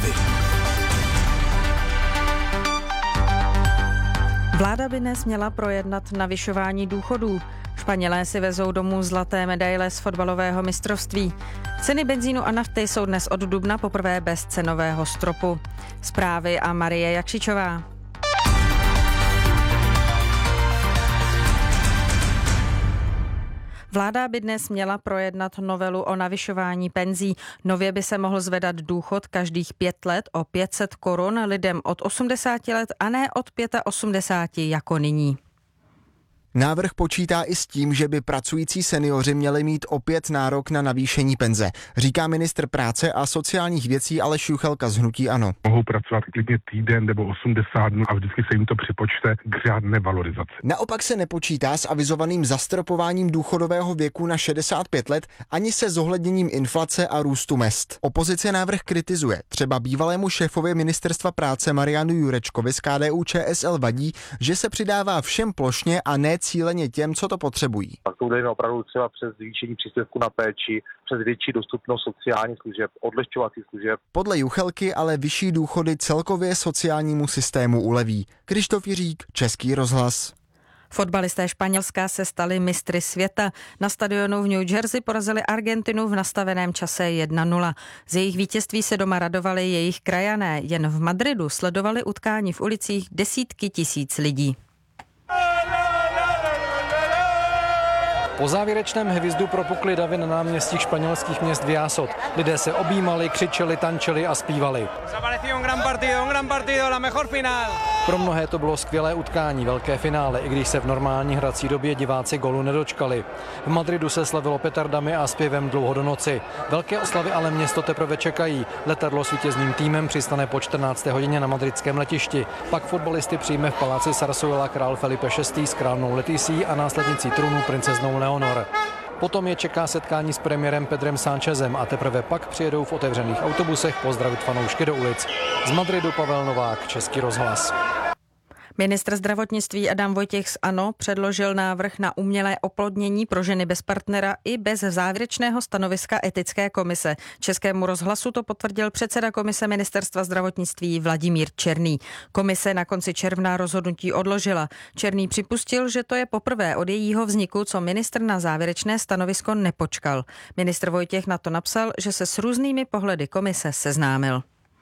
zprávy. Vláda by dnes měla projednat navyšování důchodů. Španělé si vezou domů zlaté medaile z fotbalového mistrovství. Ceny benzínu a nafty jsou dnes od dubna poprvé bez cenového stropu. Zprávy a Marie Jakšičová. Vláda by dnes měla projednat novelu o navyšování penzí. Nově by se mohl zvedat důchod každých 5 let o 500 korun lidem od 80 let a ne od 85 jako nyní. Návrh počítá i s tím, že by pracující seniori měli mít opět nárok na navýšení penze, říká ministr práce a sociálních věcí Aleš Juchelka z hnutí ANO. Mohou pracovat klidně týden nebo 80 dnů a vždycky se jim to připočte k řádné valorizaci. Naopak se nepočítá s avizovaným zastropováním důchodového věku na 65 let ani se zohledněním inflace a růstu mezd. Opozice návrh kritizuje. Třeba bývalému šéfovi ministerstva práce Marianu Jurečkovi z KDU-ČSL vadí, že se přidává všem plošně a ne cíleně těm, co to potřebují. Pak to uděláme opravdu třeba přes zvýšení příspěvku na péči, přes větší dostupnost sociálních služeb, odlehčovacích služeb. Podle Juchelky ale vyšší důchody celkově sociálnímu systému uleví. Krištof Jiřík, Český rozhlas. Fotbalisté Španělska se stali mistry světa. Na stadionu v New Jersey porazili Argentinu v nastaveném čase 1-0. Z jejich vítězství se doma radovali jejich krajané. Jen v Madridu sledovali utkání v ulicích desítky tisíc lidí. Po závěrečném hvězdu propukly davy na náměstích španělských měst Vyásot. Lidé se objímali, křičeli, tančili a zpívali. Pro mnohé to bylo skvělé utkání, velké finále, i když se v normální hrací době diváci golu nedočkali. V Madridu se slavilo petardami a zpěvem dlouho do noci. Velké oslavy ale město teprve čekají. Letadlo s vítězným týmem přistane po 14. hodině na madridském letišti. Pak fotbalisty přijme v paláci Sarsuela král Felipe VI. S královnou Leticí a následnicí trůnu princeznou Leonor. Potom je čeká setkání s premiérem Pedrem Sánchezem a teprve pak přijedou v otevřených autobusech pozdravit fanoušky do ulic. Z Madridu Pavel Novák, Český rozhlas. Ministr zdravotnictví Adam Vojtěch z ANO předložil návrh na umělé oplodnění pro ženy bez partnera i bez závěrečného stanoviska etické komise. Českému rozhlasu to potvrdil předseda komise ministerstva zdravotnictví Vladimír Černý. Komise na konci června rozhodnutí odložila. Černý připustil, že to je poprvé od jejího vzniku, co ministr na závěrečné stanovisko nepočkal. Ministr Vojtěch na to napsal, že se s různými pohledy komise seznámil.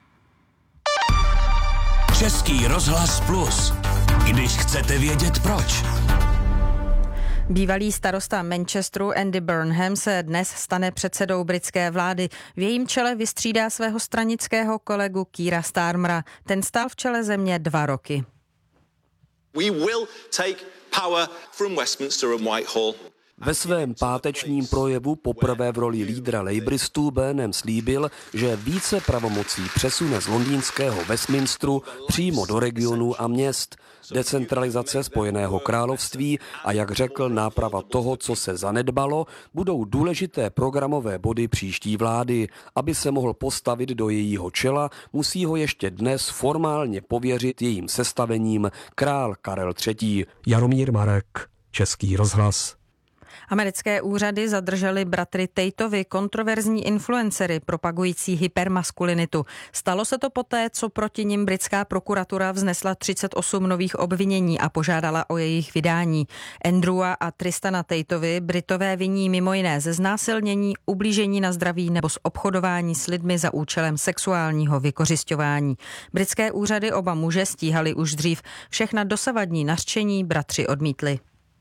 Český rozhlas Plus. Když chcete vědět proč. Bývalý starosta Manchesteru Andy Burnham se dnes stane předsedou britské vlády. V jejím čele vystřídá svého stranického kolegu Keira Starmera. Ten stál v čele země 2 roky. We will take power from Westminster and Whitehall. Ve svém pátečním projevu poprvé v roli lídra Labouristů Burnham slíbil, že více pravomocí přesune z londýnského Westminsteru přímo do regionů a měst. Decentralizace Spojeného království a, jak řekl, náprava toho, co se zanedbalo, budou důležité programové body příští vlády. Aby se mohl postavit do jejího čela, musí ho ještě dnes formálně pověřit jejím sestavením král Karel III. Jaromír Marek, Český rozhlas. Americké úřady zadržely bratry Tateovi, kontroverzní influencery propagující hypermaskulinitu. Stalo se to poté, co proti nim britská prokuratura vznesla 38 nových obvinění a požádala o jejich vydání. Andrewa a Tristana Tateovi Britové viní mimo jiné ze znásilnění, ublížení na zdraví nebo z obchodování s lidmi za účelem sexuálního vykořisťování. Britské úřady oba muže stíhaly už dřív. Všechna dosavadní nařčení bratři odmítli.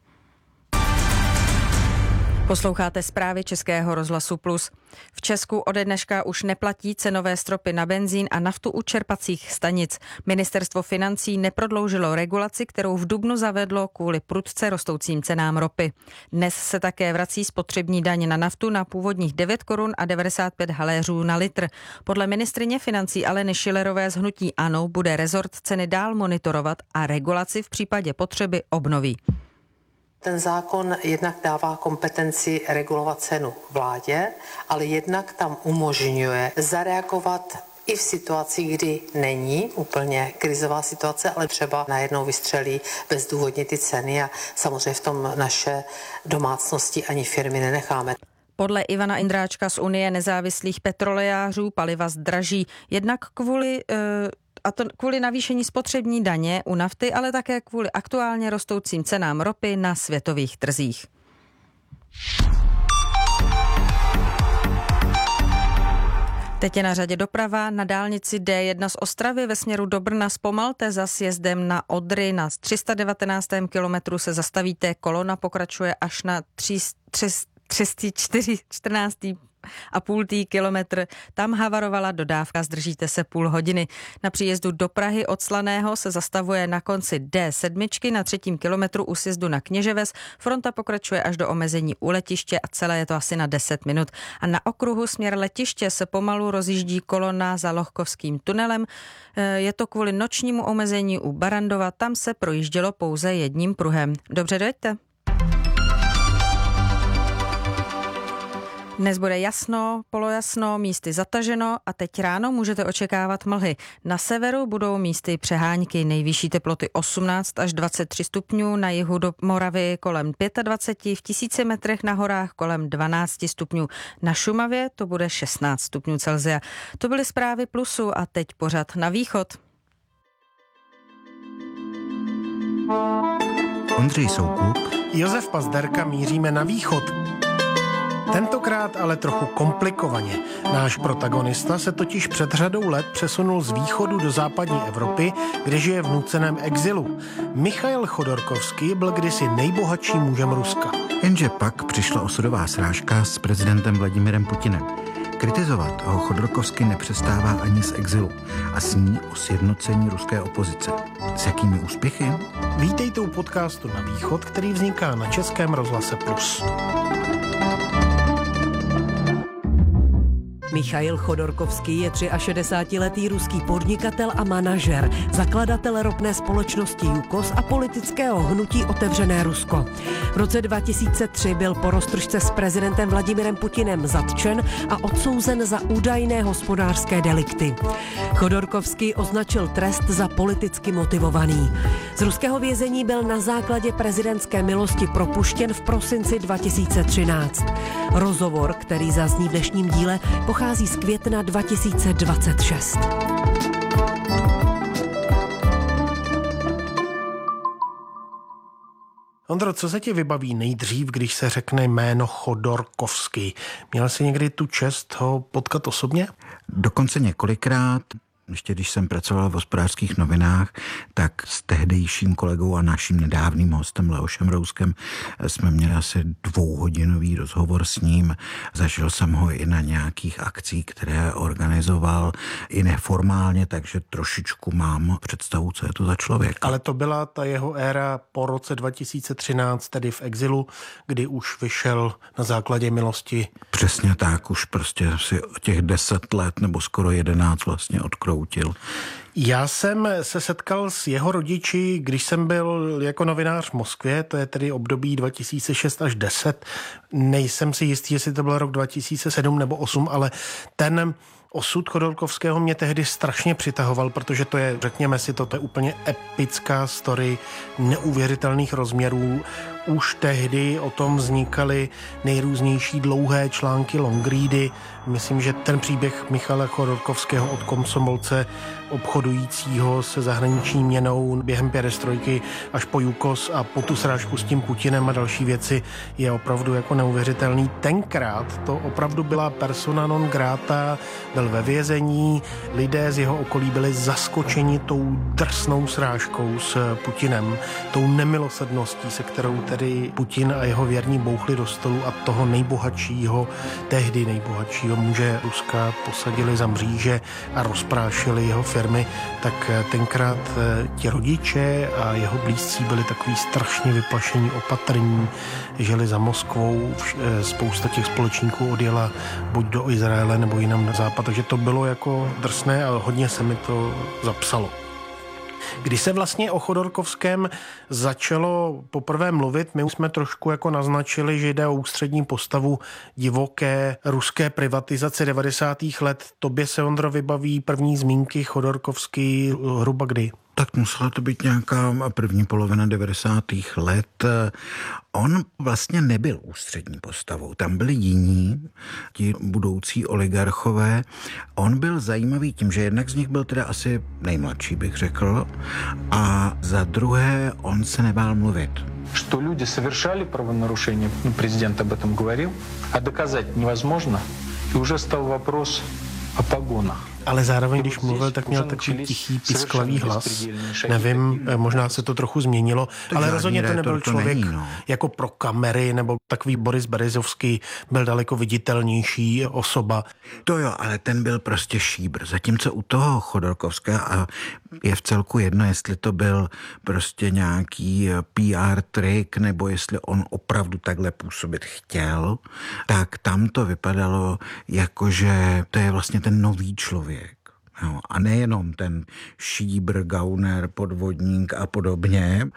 Posloucháte zprávy Českého rozhlasu Plus. V Česku ode dneška už neplatí cenové stropy na benzín a naftu u čerpacích stanic. Ministerstvo financí neprodloužilo regulaci, kterou v dubnu zavedlo kvůli prudce rostoucím cenám ropy. Dnes se také vrací spotřební daň na naftu na původních 9 korun a 95 haléřů na litr. Podle ministryně financí Aleny Schillerové z hnutí ANO bude rezort ceny dál monitorovat a regulaci v případě potřeby obnoví. Ten zákon jednak dává kompetenci regulovat cenu vládě, ale jednak tam umožňuje zareagovat i v situaci, kdy není úplně krizová situace, ale třeba najednou vystřelí bezdůvodně ty ceny a samozřejmě v tom naše domácnosti ani firmy nenecháme. Podle Ivana Indráčka z Unie nezávislých petrolejářů paliva zdraží jednak kvůli navýšení spotřební daně u nafty, ale také kvůli aktuálně rostoucím cenám ropy na světových trzích. Teď je na řadě doprava. Na dálnici D1 z Ostravy ve směru do Brna zpomalte za sjezdem na Odry. Na 319. kilometru se zastavíte, kolona pokračuje až na 314,5 kilometr. Tam havarovala dodávka, zdržíte se půl hodiny. Na příjezdu do Prahy od Slaného se zastavuje na konci D7 na 3. kilometru u sjezdu na Kněževes. Fronta pokračuje až do omezení u letiště a celé je to asi na 10 minut. A na okruhu směr letiště se pomalu rozjíždí kolona za Lohkovským tunelem. Je to kvůli nočnímu omezení u Barandova, tam se projíždělo pouze jedním pruhem. Dobře, dojďte. Dnes bude jasno, polojasno, místy zataženo a teď ráno můžete očekávat mlhy. Na severu budou místy přehánky, nejvyšší teploty 18 až 23 stupňů, na jihu do Moravy kolem 25, v 1000 metrech na horách kolem 12 stupňů. Na Šumavě to bude 16 stupňů Celsia. To byly zprávy Plusu a teď pořad na východ. Ondřej Soukup, Josef Pazderka, míříme na východ. Tentokrát ale trochu komplikovaně. Náš protagonista se totiž před řadou let přesunul z východu do západní Evropy, kde žije v nuceném exilu. Michail Chodorkovský byl kdysi nejbohatším mužem Ruska. Jenže pak přišla osudová srážka s prezidentem Vladimirem Putinem. Kritizovat ho Chodorkovský nepřestává ani z exilu a sní o sjednocení ruské opozice. S jakými úspěchy? Vítejte u podcastu Na východ, který vzniká na Českém rozhlase Plus. Michail Chodorkovský je 63letý ruský podnikatel a manažer, zakladatel ropné společnosti Jukos a politického hnutí Otevřené Rusko. V roce 2003 byl po roztržce s prezidentem Vladimirem Putinem zatčen a odsouzen za údajné hospodářské delikty. Chodorkovský označil trest za politicky motivovaný. Z ruského vězení byl na základě prezidentské milosti propuštěn v prosinci 2013. Rozhovor, který zazní v dnešním díle, pochází z května 2026. Ondro, co se ti vybaví nejdřív, když se řekne jméno Chodorkovský? Měl jsi někdy tu čest ho potkat osobně? Dokonce několikrát. Ještě když jsem pracoval v Hospodářských novinách, tak s tehdejším kolegou a naším nedávným hostem Leošem Rouskem jsme měli asi 2hodinový rozhovor s ním. Zažil jsem ho i na nějakých akcích, které organizoval i neformálně, takže trošičku mám představu, co je to za člověk. Ale to byla ta jeho éra po roce 2013, tedy v exilu, kdy už vyšel na základě milosti. Přesně tak, už prostě si těch 10 let nebo skoro 11 vlastně odkroutil. Já jsem se setkal s jeho rodiči, když jsem byl jako novinář v Moskvě, to je tedy období 2006 až 10. Nejsem si jistý, jestli to byl rok 2007 nebo 2008, ale ten osud Chodorkovského mě tehdy strašně přitahoval, protože to je, řekněme si, to je úplně epická story neuvěřitelných rozměrů. Už tehdy o tom vznikaly nejrůznější dlouhé články, longready. Myslím, že ten příběh Michala Chodorkovského od komsomolce obchodujícího se zahraniční měnou během perestrojky až po Jukos a po tu srážku s tím Putinem a další věci je opravdu jako neuvěřitelný. Tenkrát to opravdu byla persona non grata, byl ve vězení, lidé z jeho okolí byli zaskočeni tou drsnou srážkou s Putinem, tou nemilosrdností, se kterou tedy Putin a jeho věrní bouchli do stolu a toho nejbohatšího, tehdy nejbohatšího muže Ruska posadili za mříže a rozprášili jeho firmy, tak tenkrát ti rodiče a jeho blízcí byli takový strašně vyplašení, opatrní, žili za Moskvou, spousta těch společníků odjela buď do Izraele nebo jinam na západ, takže to bylo jako drsné a hodně se mi to zapsalo. Když se vlastně o Chodorkovském začalo poprvé mluvit, my jsme trošku jako naznačili, že jde o ústřední postavu divoké ruské privatizace 90. let. Tobě se, Ondro, vybaví první zmínky Chodorkovský hruba kdy? Tak musela to být nějaká první polovina 90. let. On vlastně nebyl ústřední postavou. Tam byli jiní, ti budoucí oligarchové. On byl zajímavý tím, že jednak z nich byl teda asi nejmladší, bych řekl, a za druhé on se nebál mluvit. Что люди совершали правонарушения, президент об этом говорил, а доказать невозможно, и уже стал вопрос о погонах. Ale zároveň, když mluvil, tak měl takový tichý, pisklavý hlas. Nevím, možná se to trochu změnilo, ale rozhodně to nebyl člověk jako pro kamery, nebo takový Boris Berezovský byl daleko viditelnější osoba. To jo, ale ten byl prostě šíbr. Zatímco u toho Chodorkovského, a je v celku jedno, jestli to byl prostě nějaký PR trik, nebo jestli on opravdu takhle působit chtěl, tak tam to vypadalo jako, že to je vlastně ten nový člověk. No, a nejenom ten šíbr, gauner, podvodník a podobně,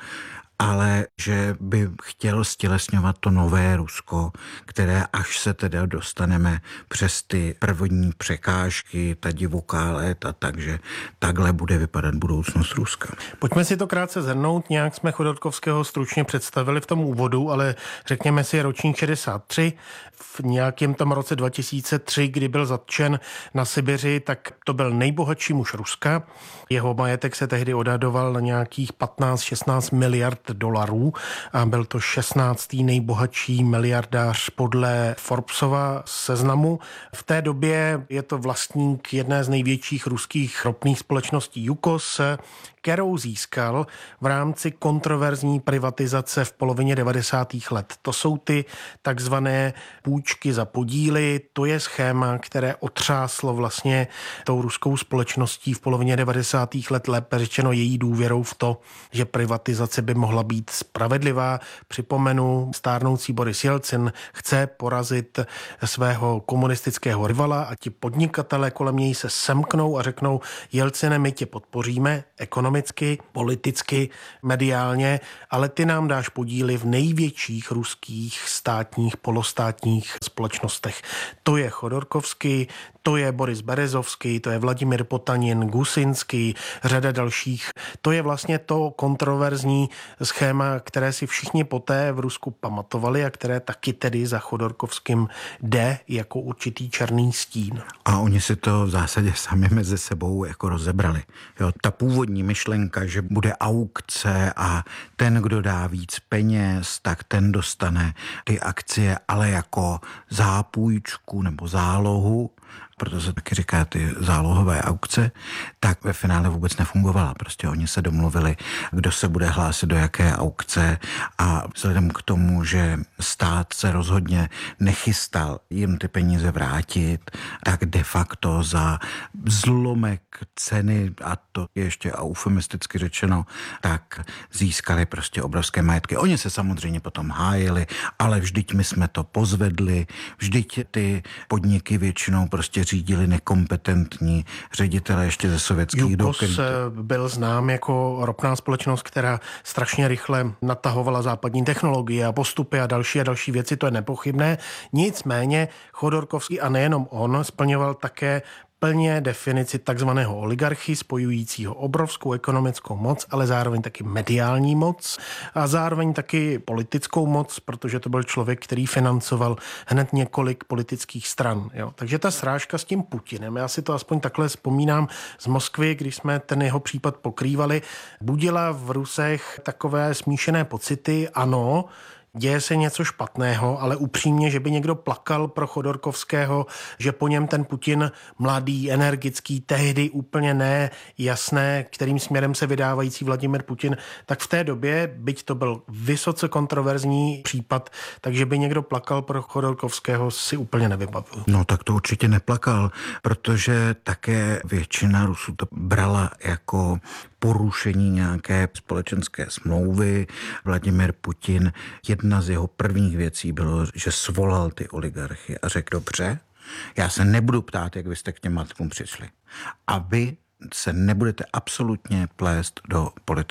ale že by chtěl stělesňovat to nové Rusko, které až se teda dostaneme přes ty první překážky, ta divoká léta, takže takhle bude vypadat budoucnost Ruska. Pojďme si to krátce zhrnout, nějak jsme Chodorkovského stručně představili v tom úvodu, ale řekněme si ročník 63, v nějakém tam roce 2003, kdy byl zatčen na Sibiři, tak to byl nejbohatší muž Ruska. Jeho majetek se tehdy odhadoval na nějakých 15-16 miliard dolarů a byl to 16. nejbohatší miliardář podle Forbesova seznamu. V té době je to vlastník jedné z největších ruských ropných společností Yukos, kterou získal v rámci kontroverzní privatizace v polovině 90. let. To jsou ty takzvané půjčky za podíly, to je schéma, které otřáslo vlastně tou ruskou společností v polovině 90. let, lépe řečeno její důvěrou v to, že privatizace by mohla být spravedlivá. Připomenu, stárnoucí Boris Jelcin chce porazit svého komunistického rivala a ti podnikatelé kolem něj se semknou a řeknou: Jelcine, my tě podpoříme ekonomicky, politicky, mediálně, ale ty nám dáš podíly v největších ruských státních, polostátních společnostech. To je Chodorkovský, to je Boris Berezovský, to je Vladimír Potanin, Gusinský, řada dalších. To je vlastně to kontroverzní schéma, které si všichni poté v Rusku pamatovali a které taky tedy za Chodorkovským jde jako určitý černý stín. A oni si to v zásadě sami mezi sebou jako rozebrali. Jo, ta původní myšlenka, že bude aukce a ten, kdo dá víc peněz, tak ten dostane ty akcie, ale jako zápůjčku nebo zálohu, proto se taky říká ty zálohové aukce, tak ve finále vůbec nefungovala. Prostě oni se domluvili, kdo se bude hlásit do jaké aukce a vzhledem k tomu, že stát se rozhodně nechystal jim ty peníze vrátit, tak de facto za zlomek ceny, a to je ještě eufemisticky řečeno, tak získali prostě obrovské majetky. Oni se samozřejmě potom hájili, ale vždyť my jsme to pozvedli, vždyť ty podniky většinou prostě řídili nekompetentní ředitele ještě ze sovětských dob. Yukos byl znám jako ropná společnost, která strašně rychle natahovala západní technologie a postupy a další věci, to je nepochybné. Nicméně Chodorkovský a nejenom on splňoval také plně definici takzvaného oligarchy, spojujícího obrovskou ekonomickou moc, ale zároveň taky mediální moc a zároveň taky politickou moc, protože to byl člověk, který financoval hned několik politických stran. Jo. Takže ta srážka s tím Putinem, já si to aspoň takhle vzpomínám z Moskvy, když jsme ten jeho případ pokrývali, budila v Rusech takové smíšené pocity, ano, děje se něco špatného, ale upřímně, že by někdo plakal pro Chodorkovského, že po něm ten Putin mladý, energický, tehdy úplně nejasné, kterým směrem se vydávající Vladimir Putin, tak v té době, byť to byl vysoce kontroverzní případ, takže by někdo plakal pro Chodorkovského, si úplně nevybavuju. No tak to určitě neplakal, protože také většina Rusů to brala jako porušení nějaké společenské smlouvy. Vladimir Putin, jedna z jeho prvních věcí bylo, že svolal ty oligarchy a řekl: dobře, já se nebudu ptát, jak vy jste k těm matkům přišli. A vy se nebudete absolutně plést do politiky.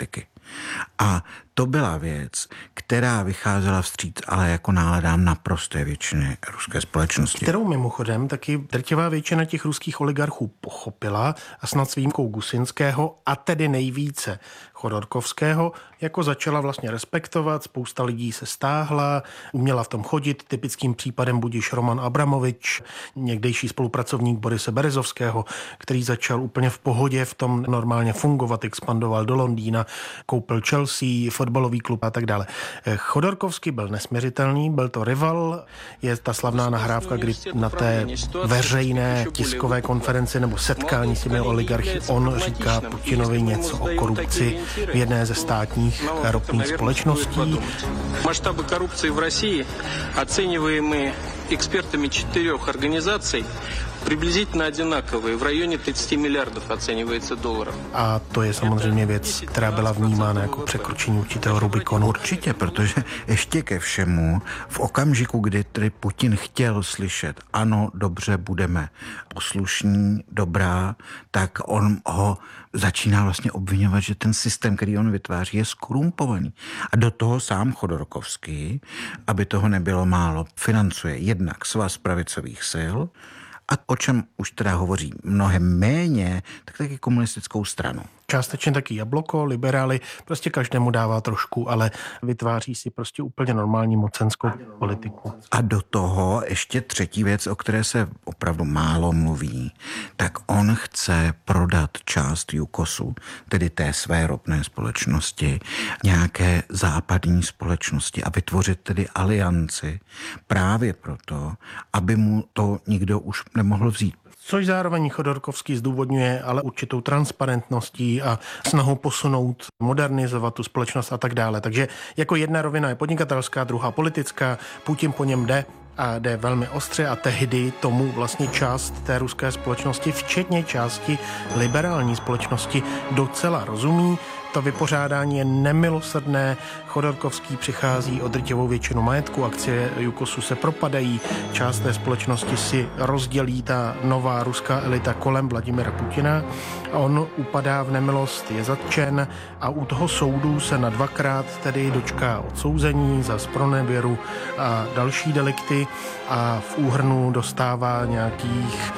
A to byla věc, která vycházela vstříc, ale jako náledám naprosté většiny ruské společnosti. Kterou mimochodem taky drtivá většina těch ruských oligarchů pochopila a snad s výjimkou Gusinského a tedy nejvíce Chodorkovského jako začala vlastně respektovat, spousta lidí se stáhla, uměla v tom chodit, typickým případem budiž Roman Abramovič, někdejší spolupracovník Borise Berezovského, který začal úplně v pohodě v tom normálně fungovat, expandoval do Londýna, koupil Chelsea, fotbalový klub a tak dále. Chodorkovský byl nesměřitelný, byl to rival, je ta slavná nahrávka, kdy na té veřejné tiskové konferenci nebo setkání s těmi oligarchy on říká Putinovi něco o korupci v jedné ze státních ropných společností. Масштабы коррупции в России, оцениваемые экспертами 4 организаций, приблизительно одинаковые. В районе 30 миллиардов оценивается долларов. A to je samozřejmě věc, která byla vnímána jako překročení určitého Rubikonu. Určitě, protože ještě ke všemu, v okamžiku, kdy tedy Putin chtěl slyšet, ano, dobře, budeme poslušní, dobrá, tak on ho začíná vlastně obvinovat, že ten systém, který on vytváří, je skorumpovaný. A do toho sám Chodorkovský, aby toho nebylo málo, financuje jednak Svaz pravicových sil, a o čem už teda hovoří mnohem méně, tak taky komunistickou stranu. Částečně taky Jabloko, liberály, prostě každému dává trošku, ale vytváří si prostě úplně normální mocenskou politiku. A do toho ještě třetí věc, o které se opravdu málo mluví, tak on chce prodat část Jukosu, tedy té své ropné společnosti, nějaké západní společnosti a vytvořit tedy alianci právě proto, aby mu to nikdo už nemohl vzít. Což zároveň Chodorkovský zdůvodňuje ale určitou transparentností a snahou posunout, modernizovat tu společnost a tak dále. Takže jako jedna rovina je podnikatelská, druhá politická, Putin po něm jde a jde velmi ostře a tehdy tomu vlastně část té ruské společnosti, včetně části liberální společnosti, docela rozumí. To vypořádání je nemilosrdné. Chodorkovský přichází o drtivou většinu majetku, akcie Jukosu se propadají, část té společnosti si rozdělí ta nová ruská elita kolem Vladimira Putina a on upadá v nemilost, je zatčen a u toho soudu se na 2krát tedy dočká odsouzení za zpronevěru a další delikty a v úhrnu dostává nějakých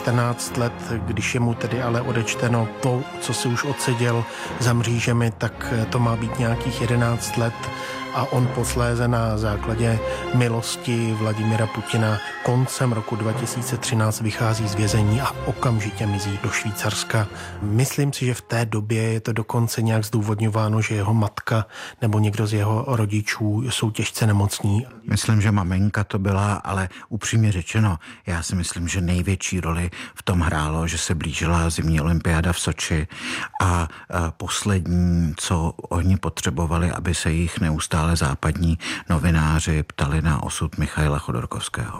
14 let, když je mu tedy ale odečteno to, co si už odseděl za mřížemi, tak to má být nějakých 11 let a on posléze na základě milosti Vladimira Putina koncem roku 2013 vychází z vězení a okamžitě mizí do Švýcarska. Myslím si, že v té době je to dokonce nějak zdůvodňováno, že jeho matka nebo někdo z jeho rodičů jsou těžce nemocní. Myslím, že maminka to byla, ale upřímně řečeno, já si myslím, že největší roli v tom hrálo, že se blížila zimní olympiáda v Soči a poslední, co oni potřebovali, aby se jich neustále západní novináři ptali na osud Michaila Chodorkovského.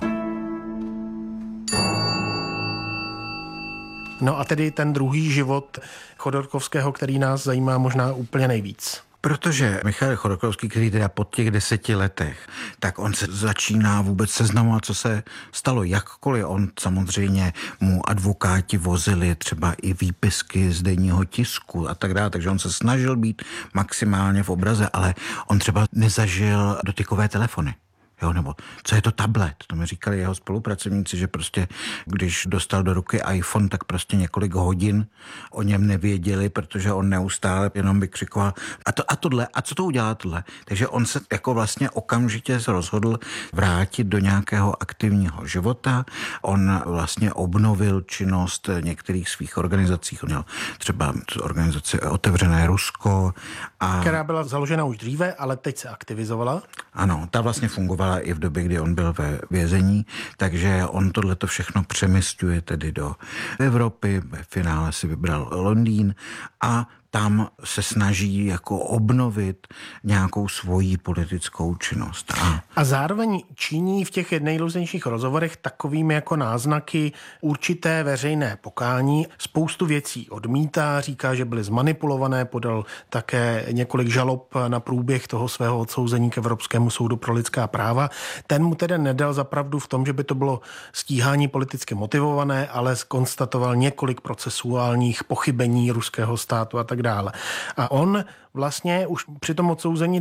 No a tedy ten druhý život Chodorkovského, který nás zajímá možná úplně nejvíc. Protože Michail Chodorkovský, který teda po těch 10 letech, tak on se začíná vůbec seznamovat, co se stalo, jakkoliv on samozřejmě mu advokáti vozili třeba i výpisky z denního tisku a tak dále, takže on se snažil být maximálně v obraze, ale on třeba nezažil dotykové telefony. Jo, nebo co je to tablet? To mi říkali jeho spolupracovníci, že prostě, když dostal do ruky iPhone, tak prostě několik hodin o něm nevěděli, protože on neustále jenom vykřikoval a tohle, a co to udělá tohle? Takže on se jako vlastně okamžitě rozhodl vrátit do nějakého aktivního života. On vlastně obnovil činnost některých svých organizací. On měl třeba organizaci Otevřené Rusko. Která byla založena už dříve, ale teď se aktivizovala. Ano, ta vlastně fungovala i v době, kdy on byl ve vězení, takže on tohleto všechno přemisťuje tedy do Evropy, ve finále si vybral Londýn a tam se snaží jako obnovit nějakou svoji politickou činnost. A zároveň činí v těch nejrůznějších rozhovorech takovými jako náznaky určité veřejné pokání. Spoustu věcí odmítá, říká, že byly zmanipulované, podal také několik žalob na průběh toho svého odsouzení k Evropskému soudu pro lidská práva. Ten mu tedy nedal za pravdu v tom, že by to bylo stíhání politicky motivované, ale konstatoval několik procesuálních pochybení ruského státu a tak dále. A on vlastně už při tom odsouzení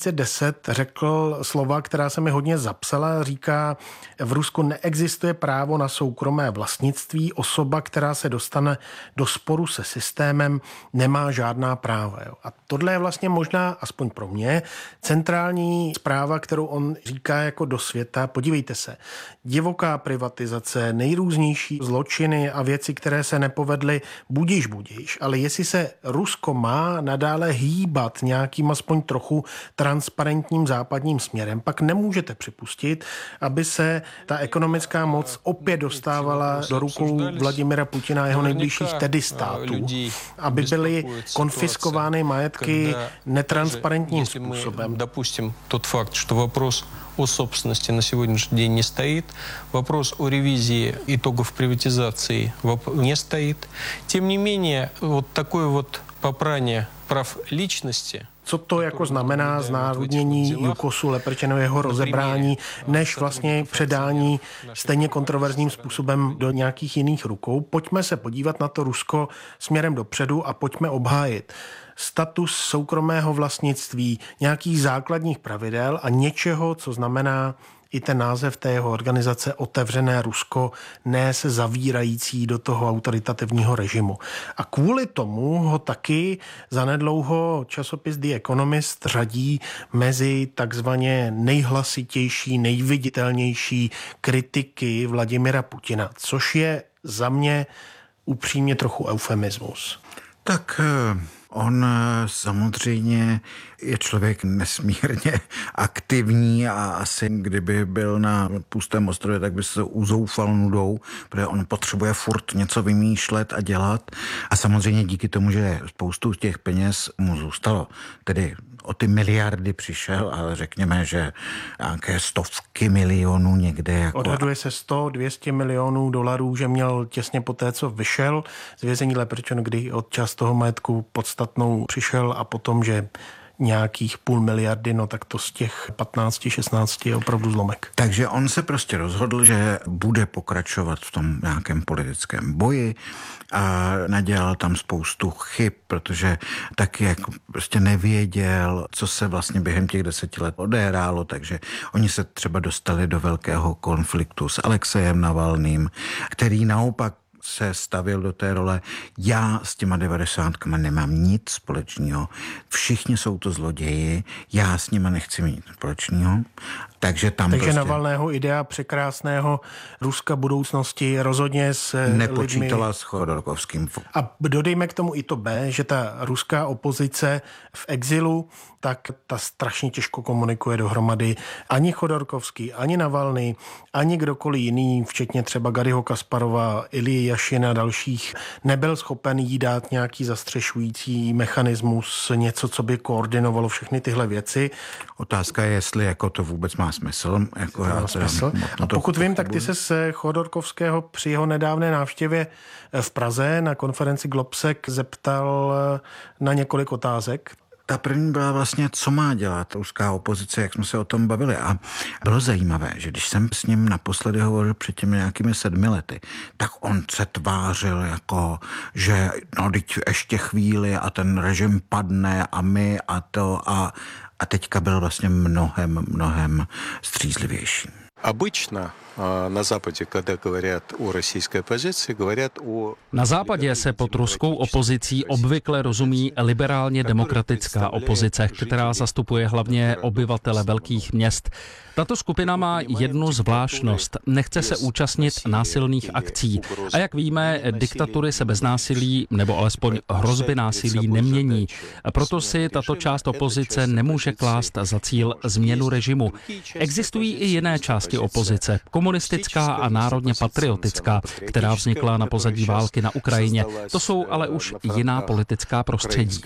2010 řekl slova, která se mi hodně zapsala. Říká, v Rusku neexistuje právo na soukromé vlastnictví. Osoba, která se dostane do sporu se systémem, nemá žádná práva. Jo. A tohle je vlastně možná, aspoň pro mě, centrální zpráva, kterou on říká jako do světa. Podívejte se, divoká privatizace, nejrůznější zločiny a věci, které se nepovedly, budíš, ale jestli se Rusko má nadále hýbat nějakým aspoň trochu transparentním západním směrem, pak nemůžete připustit, aby se ta ekonomická moc opět dostávala do rukou Vladimira Putina a jeho nejbližších tedy států, aby byly konfiskovány majetky netransparentním způsobem. Допустим, тот факт, что вопрос о собственности на сегодняшний день не стоит, вопрос о ревизии итогов приватизации не стоит. Тем не менее, вот такое вот попрание прав личности. Co to jako znamená znárodnění Jukosu, Leprčenovo jeho rozebrání, než vlastně předání stejně kontroverzním způsobem do nějakých jiných rukou. Pojďme se podívat na to Rusko směrem dopředu a pojďme obhájit status soukromého vlastnictví, nějakých základních pravidel a něčeho, co znamená i ten název té jeho organizace Otevřené Rusko, ne se zavírající do toho autoritativního režimu. A kvůli tomu ho taky zanedlouho časopis The Economist řadí mezi takzvaně nejhlasitější, nejviditelnější kritiky Vladimira Putina, což je za mě upřímně trochu eufemismus. Tak on samozřejmě je člověk nesmírně aktivní a asi kdyby byl na pustém ostrově, tak by se uzoufal nudou, protože on potřebuje furt něco vymýšlet a dělat. A samozřejmě díky tomu, že spoustu těch peněz mu zůstalo, tedy o ty miliardy přišel, ale řekněme, že nějaké stovky milionů někde. Jako... Odhaduje se 100-200 milionů dolarů, že měl těsně po té, co vyšel z vězení Leprčen, kdy od část toho majetku podstatnou přišel a potom, že nějakých 0,5 miliardy, no tak to z těch 15-16 je opravdu zlomek. Takže on se prostě rozhodl, že bude pokračovat v tom nějakém politickém boji a nadělal tam spoustu chyb, protože taky jako prostě nevěděl, co se vlastně během těch 10 let odehrálo, takže oni se třeba dostali do velkého konfliktu s Alexejem Navalným, který naopak se stavil do té role, já s těma 90kama nemám nic společného, všichni jsou to zloději, já s nima nechci mít společného. Takže prostě... Navalného idea překrásného Ruska budoucnosti rozhodně s nepočítala lidmi... s Chodorkovským. A dodejme k tomu i to B, že ta ruská opozice v exilu, tak ta strašně těžko komunikuje dohromady. Ani Chodorkovský, ani Navalný, ani kdokoliv jiný, včetně třeba Garryho Kasparova, Ilji Jašina a dalších, nebyl schopen jí dát nějaký zastřešující mechanismus, něco, co by koordinovalo všechny tyhle věci. Otázka je, jestli jako to vůbec má smysl. Jako smysl. A pokud vím, tak ty se z Chodorkovského při jeho nedávné návštěvě v Praze na konferenci Globsec zeptal na několik otázek. Ta první byla vlastně, co má dělat ruská opozice, jak jsme se o tom bavili. A bylo zajímavé, že když jsem s ním naposledy hovořil před těmi nějakými 7 lety, tak on se tvářil jako, že no teď ještě chvíli a ten režim padne a my a to a teďka byl vlastně mnohem střízlivější. Обычно на Западе, когда говорят о российской оппозиции, говорят о... Na západě se pod ruskou opozicí obvykle rozumí liberálně demokratická opozice, která zastupuje hlavně obyvatele velkých měst. Tato skupina má jednu zvláštnost. Nechce se účastnit násilných akcí. A jak víme, diktatury se bez násilí, nebo alespoň hrozby násilí nemění. Proto si tato část opozice nemůže klást za cíl změnu režimu. Existují i jiné části opozice, komunistická a národně patriotická, která vznikla na pozadí války na Ukrajině. To jsou ale už jiná politická prostředí.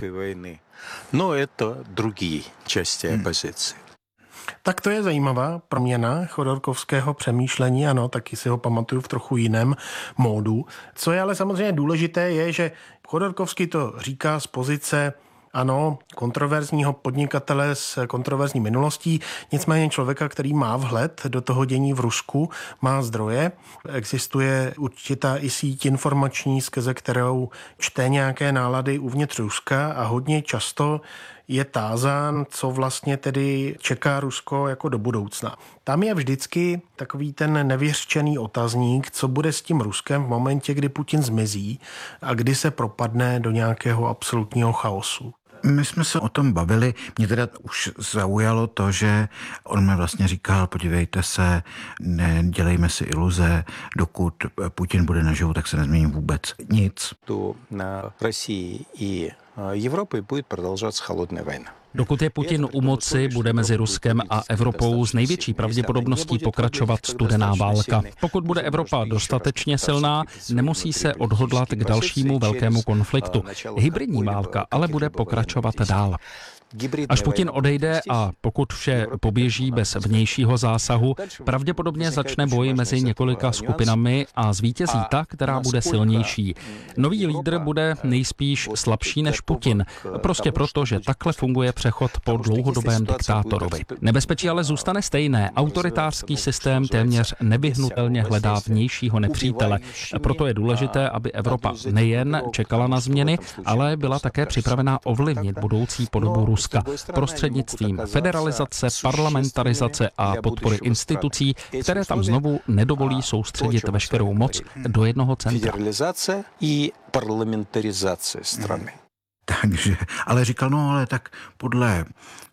No, je to druhý části opozice. Tak to je zajímavá proměna Chodorkovského přemýšlení, ano, taky si ho pamatuju v trochu jiném módu. Co je ale samozřejmě důležité, je, že Chodorkovský to říká z pozice Ano, kontroverzního podnikatele s kontroverzní minulostí, nicméně člověka, který má vhled do toho dění v Rusku, má zdroje. Existuje určitá i síť informační, skrze kterou čte nějaké nálady uvnitř Ruska a hodně často je tázán, co vlastně tedy čeká Rusko jako do budoucna. Tam je vždycky takový ten nevyřčený otazník, co bude s tím Ruskem v momentě, kdy Putin zmizí a kdy se propadne do nějakého absolutního chaosu. My jsme se o tom bavili, mě teda už zaujalo to, že on mi vlastně říkal, podívejte se, nedělejme si iluze, dokud Putin bude naživu, tak se nezmění vůbec nic. Tu na Rusii i Evropy bude prodlužovat холодná vojna. Dokud je Putin u moci, bude mezi Ruskem a Evropou s největší pravděpodobností pokračovat studená válka. Pokud bude Evropa dostatečně silná, nemusí se odhodlat k dalšímu velkému konfliktu. Hybridní válka ale bude pokračovat dál. Až Putin odejde a pokud vše poběží bez vnějšího zásahu, pravděpodobně začne boj mezi několika skupinami a zvítězí ta, která bude silnější. Nový lídr bude nejspíš slabší než Putin, prostě proto, že takhle funguje přechod po dlouhodobém diktátorovi. Nebezpečí ale zůstane stejné. Autoritářský systém téměř nevyhnutelně hledá vnějšího nepřítele. Proto je důležité, aby Evropa nejen čekala na změny, ale byla také připravená ovlivnit budoucí podobu Ruska prostřednictvím federalizace, parlamentarizace a podpory institucí, které tam znovu nedovolí soustředit veškerou moc do jednoho centra. Federalizace i parlamentarizace strany. Takže, ale říkal, no ale tak podle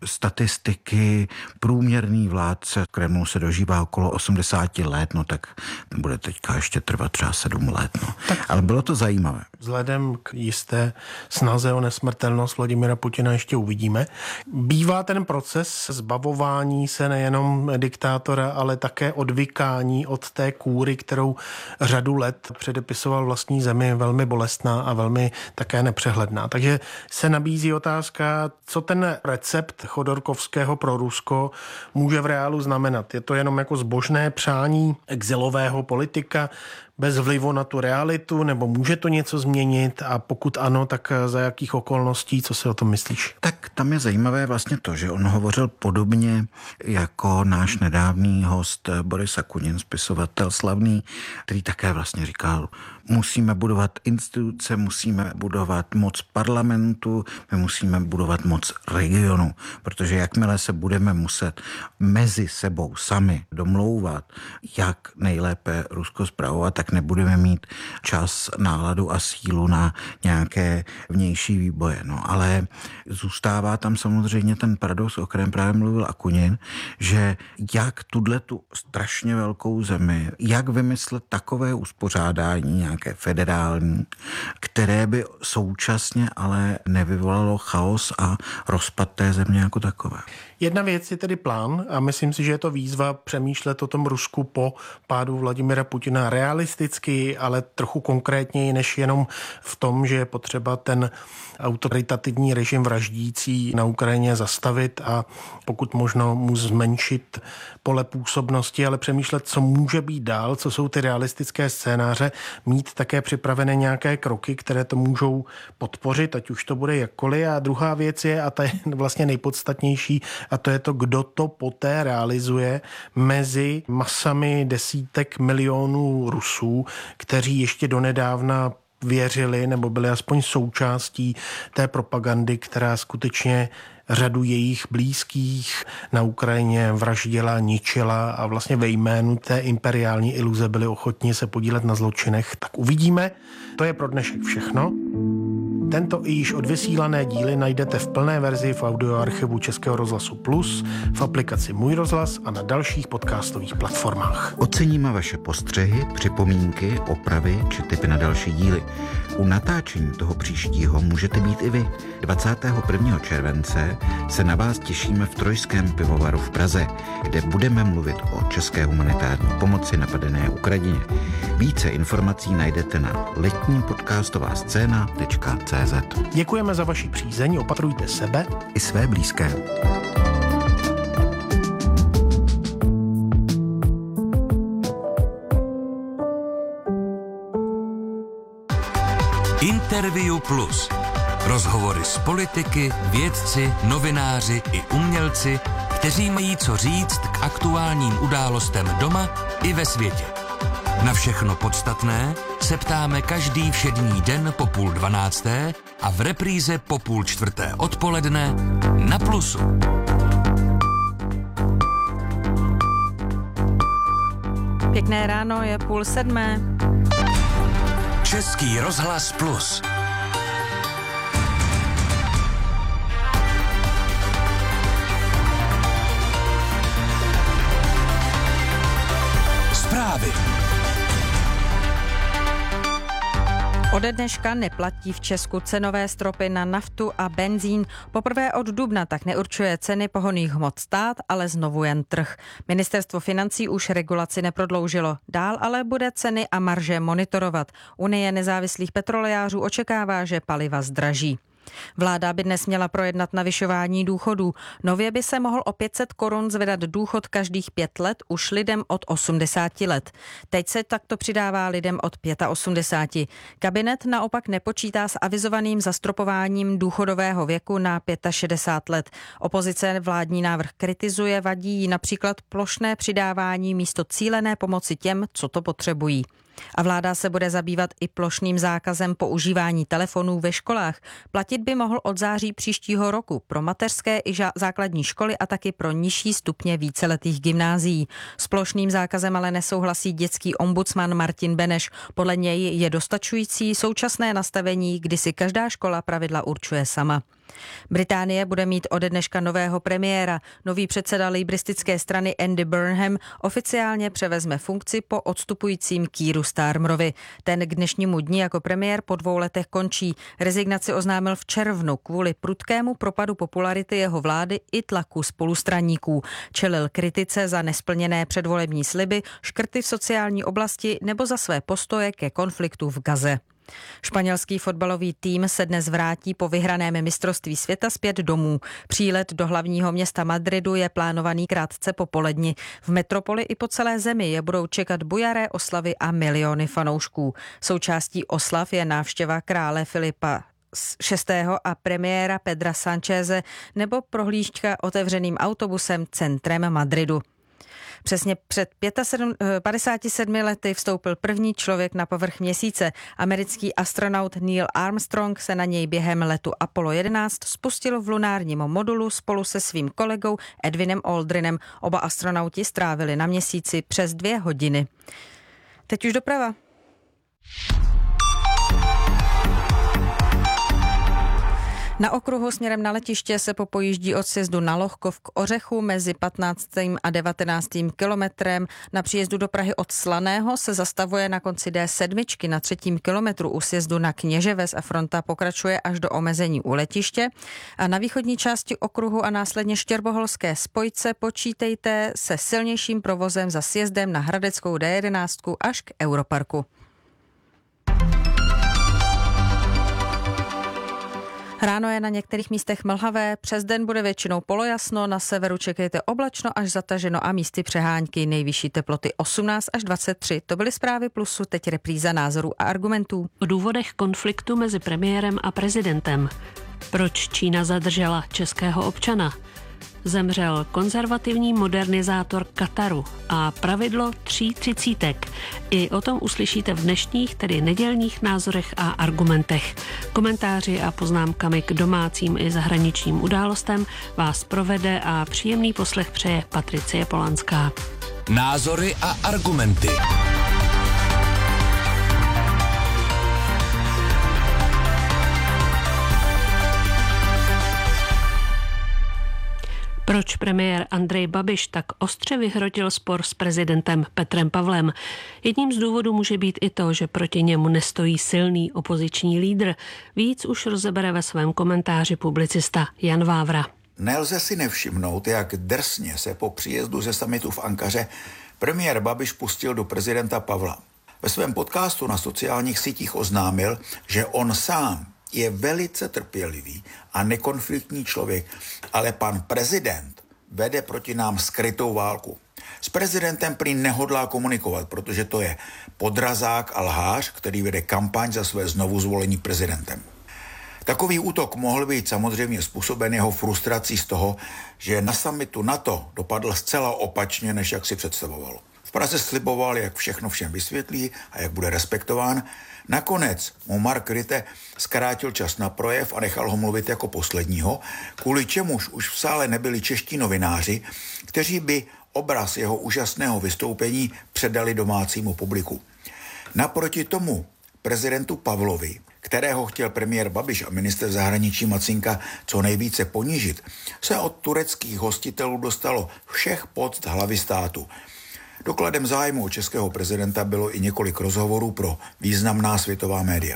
statistiky průměrný vládce v Kremlu se dožívá okolo 80 let, no tak bude teďka ještě trvat třeba 7 let, no. Ale bylo to zajímavé. Vzhledem k jisté snaze o nesmrtelnost Vladimira Putina ještě uvidíme. Bývá ten proces zbavování se nejenom diktátora, ale také odvykání od té kůry, kterou řadu let předepisoval vlastní zemi, velmi bolestná a velmi také nepřehledná. Takže se nabízí otázka, co ten recept Chodorkovského pro Rusko může v reálu znamenat. Je to jenom jako zbožné přání exilového politika bez vlivu na tu realitu, nebo může to něco změnit a pokud ano, tak za jakých okolností, co si o tom myslíš? Tak tam je zajímavé vlastně to, že on hovořil podobně jako náš nedávný host Boris Akunin, spisovatel slavný, který také vlastně říkal, musíme budovat instituce, musíme budovat moc parlamentu, my musíme budovat moc regionu, protože jakmile se budeme muset mezi sebou sami domlouvat, jak nejlépe Rusko spravovat, tak nebudeme mít čas, náladu a sílu na nějaké vnější výboje. No, ale zůstává tam samozřejmě ten paradox, o kterém právě mluvil Akunin, že jak tu strašně velkou zemi, jak vymyslet takové uspořádání, nějaké federální, které by současně ale nevyvolalo chaos a rozpad té země jako takové. Jedna věc je tedy plán a myslím si, že je to výzva přemýšlet o tom Rusku po pádu Vladimira Putina realisticky, ale trochu konkrétněji než jenom v tom, že je potřeba ten autoritativní režim vraždící na Ukrajině zastavit a pokud možno mu zmenšit pole působnosti, ale přemýšlet, co může být dál, co jsou ty realistické scénáře, mít také připravené nějaké kroky, které to můžou podpořit, ať už to bude jakkoliv. A druhá věc je, a ta je vlastně nejpodstatnější, a to je to, kdo to poté realizuje mezi masami desítek milionů Rusů, kteří ještě donedávna věřili nebo byli aspoň součástí té propagandy, která skutečně řadu jejich blízkých na Ukrajině vraždila, ničila a vlastně ve jménu té imperiální iluze byli ochotni se podílet na zločinech. Tak uvidíme. To je pro dnešek všechno. Tento i již odvysílané díly najdete v plné verzi v audioarchivu Českého rozhlasu Plus, v aplikaci Můj rozhlas a na dalších podcastových platformách. Oceníme vaše postřehy, připomínky, opravy či tipy na další díly. U natáčení toho příštího můžete být i vy. 21. července se na vás těšíme v Trojském pivovaru v Praze, kde budeme mluvit o české humanitární pomoci napadené Ukrajině. Více informací najdete na letnípodcastovascena.cz. Děkujeme za vaši přízeň, opatrujte sebe i své blízké. Interview Plus. Rozhovory s politiky, vědci, novináři i umělci, kteří mají co říct k aktuálním událostem doma i ve světě. Na všechno podstatné se ptáme každý všední den po 11:30 a v repríze po 3:30 odpoledne na Plusu. Pěkné ráno, je 6:30. Český rozhlas Plus. Zprávy. Ode dneška neplatí v Česku cenové stropy na naftu a benzín. Poprvé od dubna tak neurčuje ceny pohonných hmot stát, ale znovu jen trh. Ministerstvo financí už regulaci neprodloužilo. Dál ale bude ceny a marže monitorovat. Unie nezávislých petrolejářů očekává, že paliva zdraží. Vláda by dnes měla projednat navyšování důchodů. Nově by se mohl o 500 korun zvedat důchod každých 5 let už lidem od 80 let. Teď se takto přidává lidem od 85. Kabinet naopak nepočítá s avizovaným zastropováním důchodového věku na 65 let. Opozice vládní návrh kritizuje, vadí jí například plošné přidávání místo cílené pomoci těm, co to potřebují. A vláda se bude zabývat i plošným zákazem používání telefonů ve školách. Platit by mohl od září příštího roku pro mateřské i základní školy a taky pro nižší stupně víceletých gymnázií. S plošným zákazem ale nesouhlasí dětský ombudsman Martin Beneš. Podle něj je dostačující současné nastavení, kdy si každá škola pravidla určuje sama. Británie bude mít ode dneška nového premiéra. Nový předseda lejbristické strany Andy Burnham oficiálně převezme funkci po odstupujícím Keeru Starmerovi. Ten k dnešnímu dni jako premiér po 2 letech končí. Rezignaci oznámil v červnu kvůli prudkému propadu popularity jeho vlády i tlaku spolustraníků. Čelil kritice za nesplněné předvolební sliby, škrty v sociální oblasti nebo za své postoje ke konfliktu v Gaze. Španělský fotbalový tým se dnes vrátí po vyhraném mistrovství světa zpět domů. Přílet do hlavního města Madridu je plánovaný krátce po poledni. V metropoli i po celé zemi je budou čekat bujaré oslavy a miliony fanoušků. Součástí oslav je návštěva krále Filipa VI. A premiéra Pedra Sancheze nebo prohlížďka otevřeným autobusem centrem Madridu. Přesně před 57 lety vstoupil první člověk na povrch měsíce. Americký astronaut Neil Armstrong se na něj během letu Apollo 11 spustil v lunárním modulu spolu se svým kolegou Edwinem Aldrinem. Oba astronauti strávili na měsíci přes 2 hodiny. Teď už doprava. Na okruhu směrem na letiště se popojíždí od sjezdu na Lohkov k Ořechu mezi 15. a 19. kilometrem. Na příjezdu do Prahy od Slaného se zastavuje na konci D7 na 3. kilometru u sjezdu na Kněževes a fronta pokračuje až do omezení u letiště. A na východní části okruhu a následně Štěrboholské spojce počítejte se silnějším provozem za sjezdem na Hradeckou D11 až k Europarku. Ráno je na některých místech mlhavé, přes den bude většinou polojasno, na severu čekejte oblačno až zataženo a místy přehánky, nejvyšší teploty 18 až 23. To byly zprávy Plusu, teď repríza názorů a argumentů. O důvodech konfliktu mezi premiérem a prezidentem. Proč Čína zadržela českého občana? Zemřel konzervativní modernizátor Kataru a pravidlo 3:30. I o tom uslyšíte v dnešních, tedy nedělních názorech a argumentech. Komentáři a poznámkami k domácím i zahraničním událostem vás provede a příjemný poslech přeje Patricie Polanská. Názory a argumenty. Proč premiér Andrej Babiš tak ostře vyhrotil spor s prezidentem Petrem Pavlem? Jedním z důvodů může být i to, že proti němu nestojí silný opoziční lídr. Víc už rozebere ve svém komentáři publicista Jan Vávra. Nelze si nevšimnout, jak drsně se po příjezdu ze summitu v Ankaře premiér Babiš pustil do prezidenta Pavla. Ve svém podcastu na sociálních sítích oznámil, že on sám je velice trpělivý a nekonfliktní člověk, ale pan prezident vede proti nám skrytou válku. S prezidentem prý nehodlá komunikovat, protože to je podrazák a lhář, který vede kampaň za své znovuzvolení prezidentem. Takový útok mohl být samozřejmě způsoben jeho frustrací z toho, že na summitu NATO dopadl zcela opačně, než jak si představoval. V Praze sliboval, jak všechno všem vysvětlí a jak bude respektován. Nakonec mu Mark Rutte zkrátil čas na projev a nechal ho mluvit jako posledního, kvůli čemuž už v sále nebyli čeští novináři, kteří by obraz jeho úžasného vystoupení předali domácímu publiku. Naproti tomu prezidentu Pavlovi, kterého chtěl premiér Babiš a ministr zahraničí Macinka co nejvíce ponížit, se od tureckých hostitelů dostalo všech poct hlavy státu. Dokladem zájmu českého prezidenta bylo i několik rozhovorů pro významná světová média.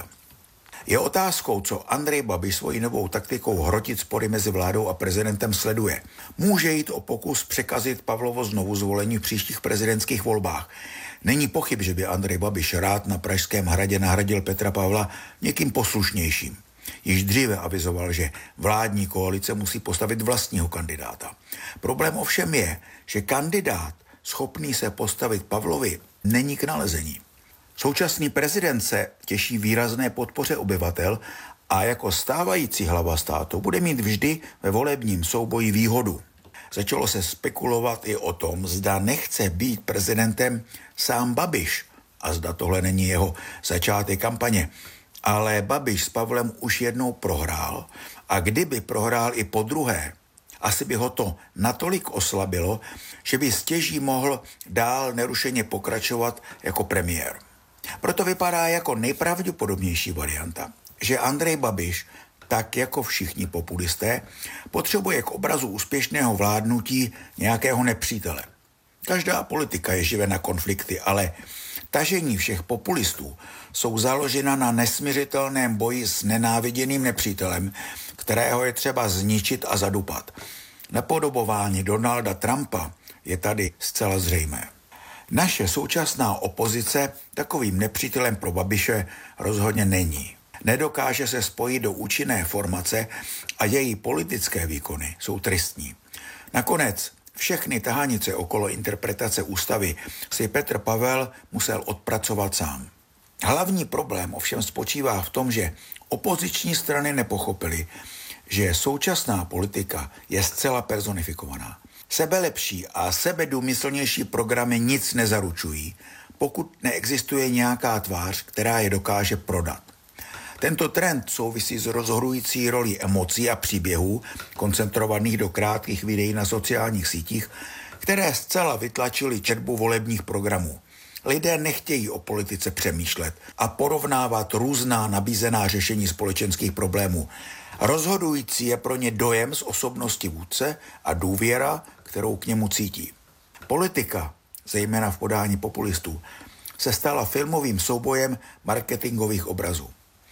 Je otázkou, co Andrej Babiš svojí novou taktikou hrotit spory mezi vládou a prezidentem sleduje. Může jít o pokus překazit Pavlovo znovu zvolení v příštích prezidentských volbách. Není pochyb, že by Andrej Babiš rád na Pražském hradě nahradil Petra Pavla někým poslušnějším. Již dříve avizoval, že vládní koalice musí postavit vlastního kandidáta. Problém ovšem je, že kandidát schopný se postavit Pavlovi není k nalezení. Současný prezident se těší výrazné podpoře obyvatel a jako stávající hlava státu bude mít vždy ve volebním souboji výhodu. Začalo se spekulovat i o tom, zda nechce být prezidentem sám Babiš a zda tohle není jeho začátek kampaně. Ale Babiš s Pavlem už jednou prohrál a kdyby prohrál i po druhé, asi by ho to natolik oslabilo, že by stěží mohl dál nerušeně pokračovat jako premiér. Proto vypadá jako nejpravděpodobnější varianta, že Andrej Babiš, tak jako všichni populisté, potřebuje k obrazu úspěšného vládnutí nějakého nepřítele. Každá politika je živena konflikty, ale tažení všech populistů jsou založena na nesmiřitelném boji s nenáviděným nepřítelem, kterého je třeba zničit a zadupat. Napodobování Donalda Trumpa je tady zcela zřejmé. Naše současná opozice takovým nepřítelem pro Babiše rozhodně není. Nedokáže se spojit do účinné formace a její politické výkony jsou tristní. Nakonec všechny tahanice okolo interpretace ústavy si Petr Pavel musel odpracovat sám. Hlavní problém ovšem spočívá v tom, že opoziční strany nepochopily, že současná politika je zcela personifikovaná. Sebelepší a sebedůmyslnější programy nic nezaručují, pokud neexistuje nějaká tvář, která je dokáže prodat. Tento trend souvisí s rozhodující rolí emocí a příběhů, koncentrovaných do krátkých videí na sociálních sítích, které zcela vytlačily četbu volebních programů. Lidé nechtějí o politice přemýšlet a porovnávat různá nabízená řešení společenských problémů. Rozhodující je pro ně dojem z osobnosti vůdce a důvěra, kterou k němu cítí. Politika, zejména v podání populistů, se stala filmovým soubojem marketingových obrazů.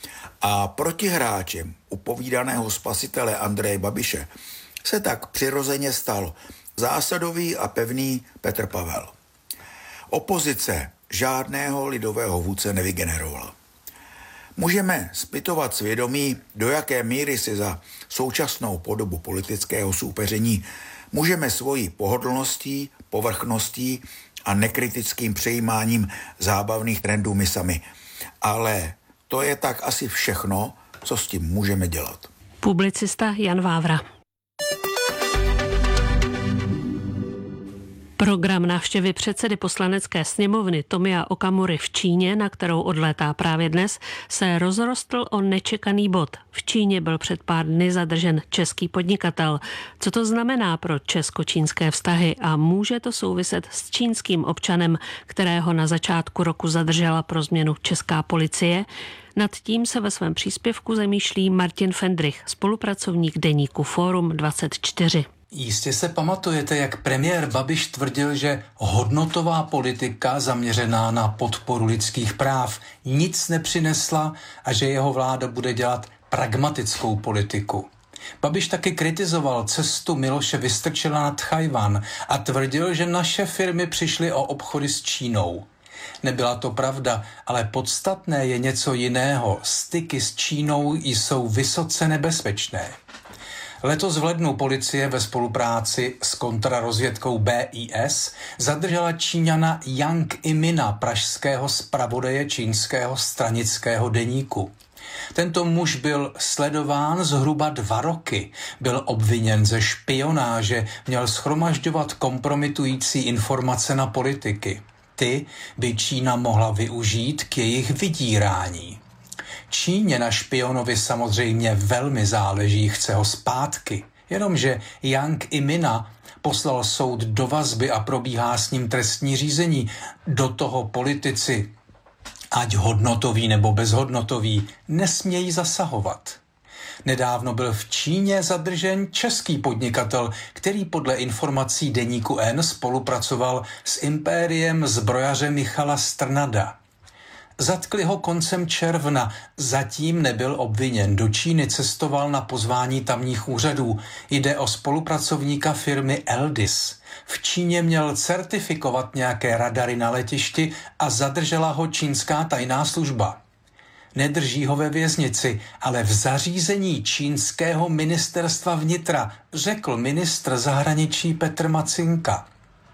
A protihráčem upovídaného spasitele Andreje Babiše se tak přirozeně stal zásadový a pevný Petr Pavel. Opozice žádného lidového vůdce nevygenerovala. Můžeme zpytovat svědomí, do jaké míry si za současnou podobu politického soupeření můžeme svojí pohodlností, povrchností a nekritickým přejímáním zábavných trendů my sami. Ale to je tak asi všechno, co s tím můžeme dělat. Publicista Jan Vávra. Program návštěvy předsedy poslanecké sněmovny Tomia Okamury v Číně, na kterou odlétá právě dnes, se rozrostl o nečekaný bod. V Číně byl před pár dny zadržen český podnikatel. Co to znamená pro česko-čínské vztahy a může to souviset s čínským občanem, kterého na začátku roku zadržela pro změnu česká policie? Nad tím se ve svém příspěvku zamýšlí Martin Fendrich, spolupracovník deníku Fórum 24. Jistě se pamatujete, jak premiér Babiš tvrdil, že hodnotová politika zaměřená na podporu lidských práv nic nepřinesla a že jeho vláda bude dělat pragmatickou politiku. Babiš taky kritizoval cestu Miloše Vystrčila na Tchajwan a tvrdil, že naše firmy přišly o obchody s Čínou. Nebyla to pravda, ale podstatné je něco jiného. Styky s Čínou jsou vysoce nebezpečné. Letos v lednu policie ve spolupráci s kontrarozvědkou BIS zadržela Číňana Yang Imina, pražského zpravodaje čínského stranického deníku. Tento muž byl sledován zhruba 2 roky. Byl obviněn ze špionáže, měl shromažďovat kompromitující informace na politiky. Ty by Čína mohla využít k jejich vydírání. Číně na špionovi samozřejmě velmi záleží, chce ho zpátky. Jenomže Yang Imina poslal soud do vazby a probíhá s ním trestní řízení. Do toho politici, ať hodnotoví nebo bezhodnotoví, nesmějí zasahovat. Nedávno byl v Číně zadržen český podnikatel, který podle informací deníku N spolupracoval s impériem zbrojaře Michala Strnada. Zatkli ho koncem června, zatím nebyl obviněn. Do Číny cestoval na pozvání tamních úřadů. Jde o spolupracovníka firmy Eldis. V Číně měl certifikovat nějaké radary na letišti a zadržela ho čínská tajná služba. Nedrží ho ve věznici, ale v zařízení čínského ministerstva vnitra, řekl ministr zahraničí Petr Macinka.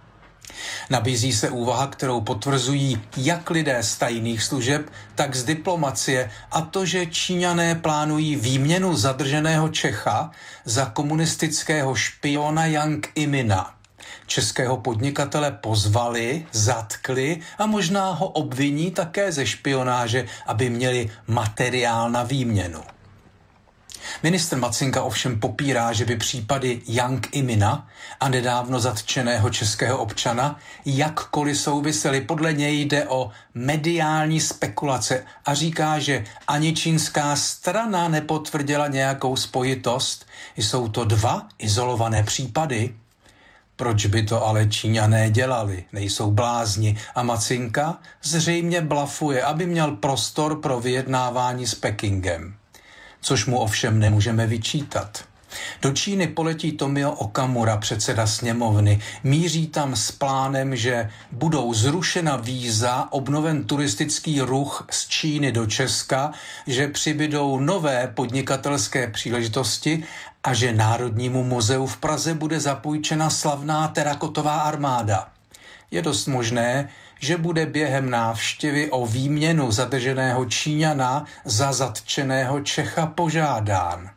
Nabízí se úvaha, kterou potvrzují jak lidé z tajných služeb, tak z diplomacie, a to, že Číňané plánují výměnu zadrženého Čecha za komunistického špiona Yang Imina. Českého podnikatele pozvali, zatkli a možná ho obviní také ze špionáže, aby měli materiál na výměnu. Ministr Macinka ovšem popírá, že by případy Yang Imina a nedávno zatčeného českého občana jakkoliv souvisely. Podle něj jde o mediální spekulace a říká, že ani čínská strana nepotvrdila nějakou spojitost. Jsou to 2 izolované případy. Proč by to ale Číňané dělali? Nejsou blázni. A Macinka zřejmě blafuje, aby měl prostor pro vyjednávání s Pekingem. Což mu ovšem nemůžeme vyčítat. Do Číny poletí Tomio Okamura, předseda sněmovny. Míří tam s plánem, že budou zrušena víza, obnoven turistický ruch z Číny do Česka, že přibydou nové podnikatelské příležitosti a že Národnímu muzeu v Praze bude zapůjčena slavná terakotová armáda. Je dost možné, že bude během návštěvy o výměnu zadrženého Číňana za zatčeného Čecha požádán.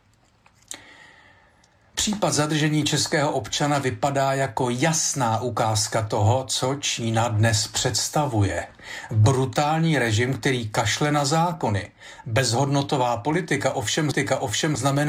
Případ zadržení českého občana vypadá jako jasná ukázka toho, co Čína dnes představuje. Brutální režim, který kašle na zákony. Bezhodnotová politika ovšem znamená